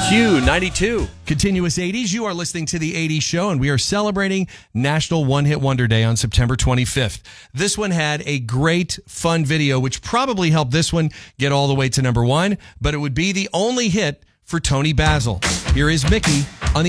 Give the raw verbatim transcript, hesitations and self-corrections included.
Q ninety-two. Continuous eighties, you are listening to The eighties Show, and we are celebrating National One Hit Wonder Day on September twenty-fifth. This one had a great, fun video, which probably helped this one get all the way to number one, but it would be the only hit for Tony Basil. Here is Mickey